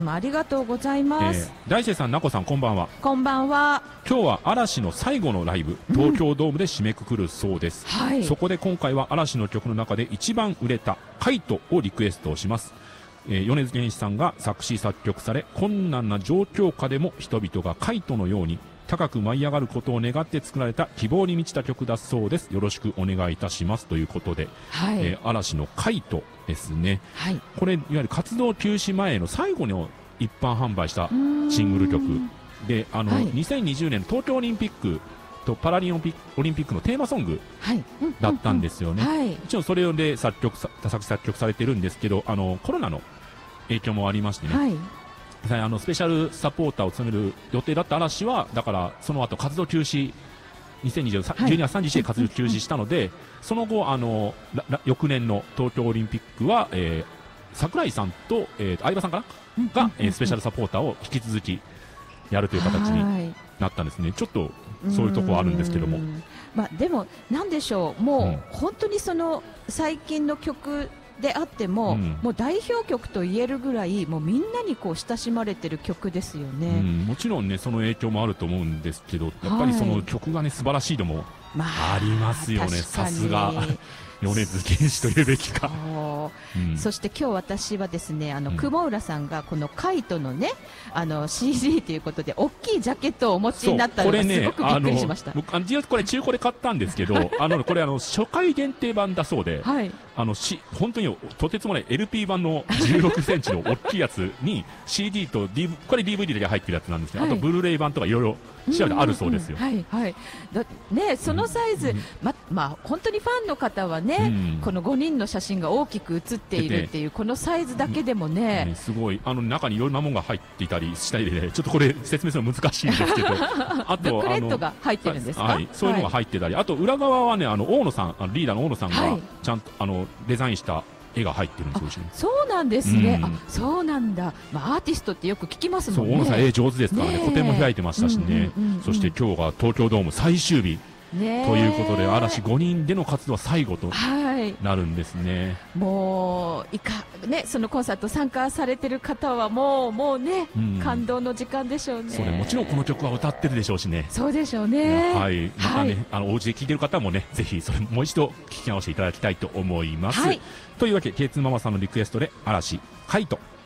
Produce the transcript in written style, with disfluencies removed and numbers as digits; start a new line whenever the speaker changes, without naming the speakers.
ありがとうございます。
大勢さん、なこさん、こんばんは。
こんばんは。
今日は嵐の最後のライブ、東京ドームで締めくくるそうです。
はい、
そこで今回は嵐の曲の中で一番売れたカイトをリクエストをします。米津玄師さんが作詞作曲され、困難な状況下でも人々がカイトのように高く舞い上がることを願って作られた希望に満ちた曲だそうです。よろしくお願いいたしますということで、
はい、
嵐のカイトですね。
はい、
これいわゆる活動休止前の最後の一般販売したシングル曲で、はい、2020年の東京オリンピックとパラリンオリンピックのテーマソングだったんですよね。もちろんそれで作曲されてるんですけど、コロナの影響もありましてね、はい、スペシャルサポーターを務める予定だった嵐は、だからその後活動休止、2020年12月31日で活動休止したので、その後翌年の東京オリンピックは、櫻井さんと、相葉さんかなが、スペシャルサポーターを引き続きやるという形になったんですね。ちょっとそういうところはあるんですけども、
でもなんでしょう、もう、本当にその最近の曲であっても、もう代表曲と言えるぐらい、もうみんなにこう親しまれてる曲ですよね。
もちろんね、その影響もあると思うんですけど、やっぱりその曲がね、素晴らしいのもありますよね。さすが米津玄師というべきか。
そして今日私はですね、雲浦さんがこのカイトのね、CD ということで大きいジャケットをお持ちになったのがすごくびっくりしました。
僕これ中古で買ったんですけど、これ初回限定版だそうで、はい、本当にとてつもない LP 版の16センチの大きいやつに CD と、これ DVD で入ってるやつなんですね。あとブルーレイ版とかいろいろ調べてあるそうですよ。
はいはい。ね、そのサイズ、本当にファンの方はね、この5人の写真が大きく写っているっていうこのサイズだけでもね、
すごい中にいろんなものが入っていたりしたりで、ちょっとこれ説明するの難しいんですけど、
あとブックレットが入ってるんですか？
はい、そういうのが入ってたり、あと裏側はね、大野さん、リーダーの大野さんがちゃんとデザインした絵が入ってるんですよ。
そうなんですね。そうなんだ。アーティストってよく聞きますもんね。
大野さん絵上手ですからね、個展も開いてましたしね。そして今日が東京ドーム最終日ということで、嵐5人での活動は最後となるんですね。
もうね、そのコンサート参加されてる方はもうね、感動の時間でしょうね。
そうね、もちろんこの曲は歌ってるでしょうしね。
そうでしょうね。
はい、またね、お家で聴いてる方もね、ぜひそれもう一度聴き直していただきたいと思います。というわけで K2 ママさんのリクエストで嵐カイト。